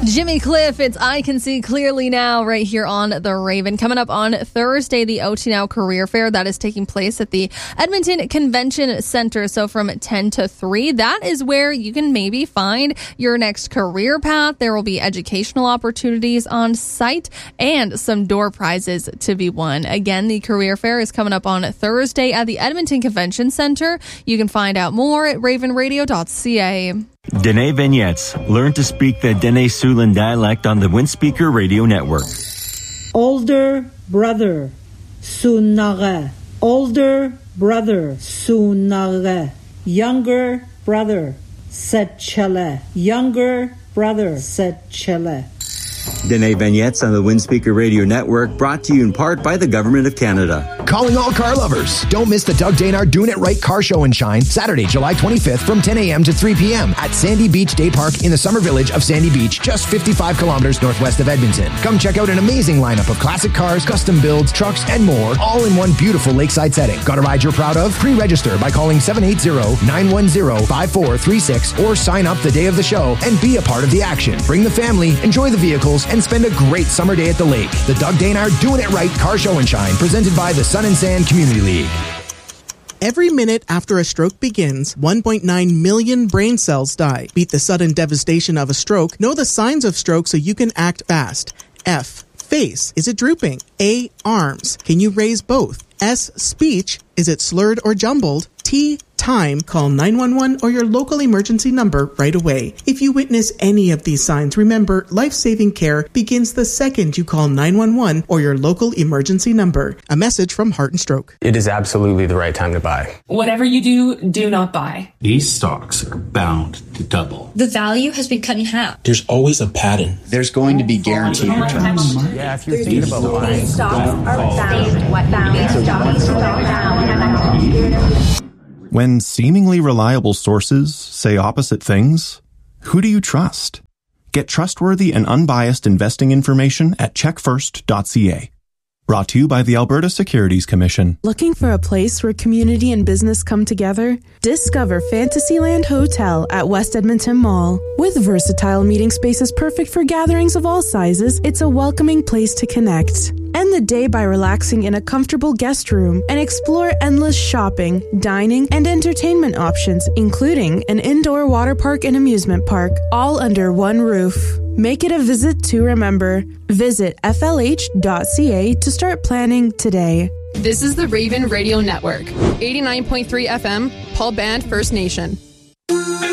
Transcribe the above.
Jimmy Cliff, it's I Can See Clearly Now right here on The Raven. Coming up on Thursday, the OT Now Career Fair that is taking place at the Edmonton Convention Center. So from 10 to 3, that is where you can maybe find your next career path. There will be educational opportunities on site and some door prizes to be won. Again, the Career Fair is coming up on Thursday at the Edmonton Convention Center. You can find out more at ravenradio.ca. Dene Vignettes. Learn to speak the Dene Siouxland dialect on the Windspeaker Radio Network. Older brother, Sunare. Older brother, Sunare. Younger brother, Setchele. Younger brother, Setchele. Dene Vignettes on the Windspeaker Radio Network, brought to you in part by the Government of Canada. Calling all car lovers. Don't miss the Doug Daynard Doing It Right Car Show and Shine, Saturday, July 25th from 10 a.m. to 3 p.m. at Sandy Beach Day Park in the summer village of Sandy Beach, just 55 kilometers northwest of Edmonton. Come check out an amazing lineup of classic cars, custom builds, trucks, and more, all in one beautiful lakeside setting. Got a ride you're proud of? Pre-register by calling 780-910-5436 or sign up the day of the show and be a part of the action. Bring the family, enjoy the vehicles, and spend a great summer day at the lake. The Doug Daynard Doing It Right Car Show and Shine, presented by the Sun and Sand Community League. Every minute after a stroke begins, 1.9 million brain cells die. Beat the sudden devastation of a stroke. Know the signs of stroke so you can act fast. F. Face. Is it drooping? A. Arms. Can you raise both? S. Speech. Is it slurred or jumbled? T. Time. Call 911 or your local emergency number right away. If you witness any of these signs, remember, life-saving care begins the second you call 911 or your local emergency number. A message from Heart and Stroke. It is absolutely the right time to buy. Whatever you do, do not buy. These stocks are bound to double. The value has been cut in half. There's always a pattern. There's going to be guaranteed returns. Yeah, if you're thinking about buying, When seemingly reliable sources say opposite things, who do you trust? Get trustworthy and unbiased investing information at checkfirst.ca. Brought to you by the Alberta Securities Commission. Looking for a place where community and business come together? Discover Fantasyland Hotel at West Edmonton Mall. With versatile meeting spaces perfect for gatherings of all sizes, it's a welcoming place to connect. End the day by relaxing in a comfortable guest room and explore endless shopping, dining, and entertainment options, including an indoor water park and amusement park, all under one roof. Make it a visit to remember. Visit flh.ca to start planning today. This is the Raven Radio Network, 89.3 FM, Paul Band First Nation.